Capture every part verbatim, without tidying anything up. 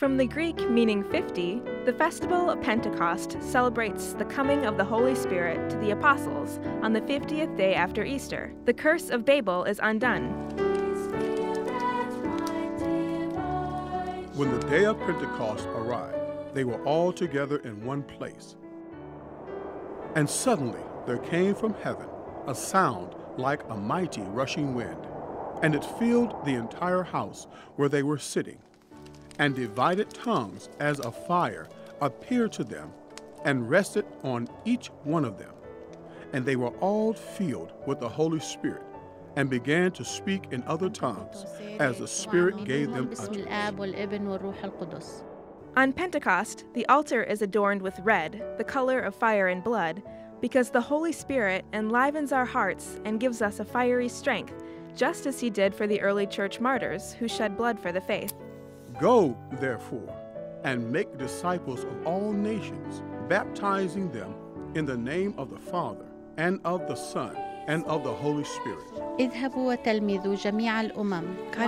From the Greek meaning fifty, the festival of Pentecost celebrates the coming of the Holy Spirit to the apostles on the fiftieth day after Easter. The curse of Babel is undone. When the day of Pentecost arrived, they were all together in one place. And suddenly there came from heaven a sound like a mighty rushing wind, and it filled the entire house where they were sitting. And divided tongues as of fire appeared to them and rested on each one of them. And they were all filled with the Holy Spirit and began to speak in other tongues as the Spirit gave them utterance. On Pentecost, the altar is adorned with red, the color of fire and blood, because the Holy Spirit enlivens our hearts and gives us a fiery strength, just as he did for the early church martyrs who shed blood for the faith. Go, therefore, and make disciples of all nations, baptizing them in the name of the Father, and of the Son, and of the Holy Spirit. اذهبوا وتلمذوا جميع الأمم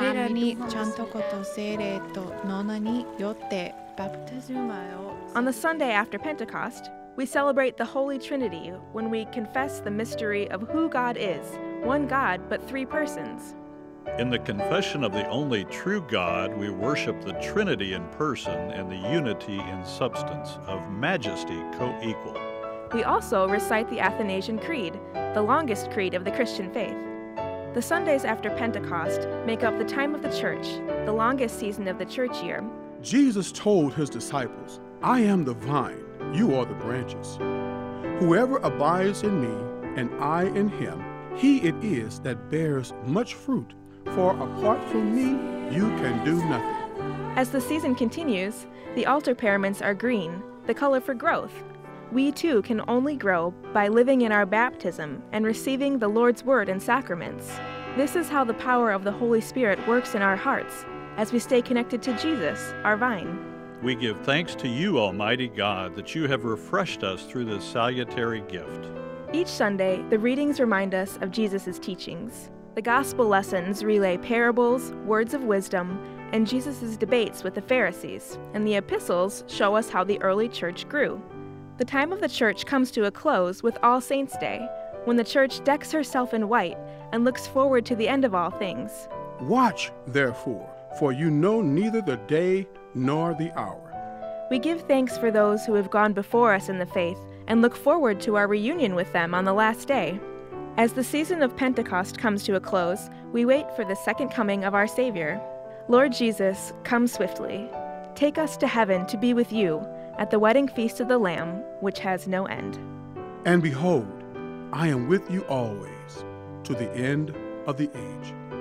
On the Sunday after Pentecost, we celebrate the Holy Trinity when we confess the mystery of who God is, one God but three persons. In the confession of the only true God, we worship the Trinity in person and the unity in substance, of majesty co-equal. We also recite the Athanasian Creed, the longest creed of the Christian faith. The Sundays after Pentecost make up the time of the church, the longest season of the church year. Jesus told his disciples, I am the vine, you are the branches. Whoever abides in me, and I in him, he it is that bears much fruit. For apart from me, you can do nothing. As the season continues, the altar paraments are green, the color for growth. We too can only grow by living in our baptism and receiving the Lord's word and sacraments. This is how the power of the Holy Spirit works in our hearts, as we stay connected to Jesus, our vine. We give thanks to you, Almighty God, that you have refreshed us through this salutary gift. Each Sunday, the readings remind us of Jesus' teachings. The gospel lessons relay parables, words of wisdom, and Jesus' debates with the Pharisees, and the epistles show us how the early church grew. The time of the church comes to a close with All Saints' Day, when the church decks herself in white and looks forward to the end of all things. Watch, therefore, for you know neither the day nor the hour. We give thanks for those who have gone before us in the faith and look forward to our reunion with them on the last day. As the season of Pentecost comes to a close, we wait for the second coming of our Savior. Lord Jesus, come swiftly. Take us to heaven to be with you at the wedding feast of the Lamb, which has no end. And behold, I am with you always, to the end of the age.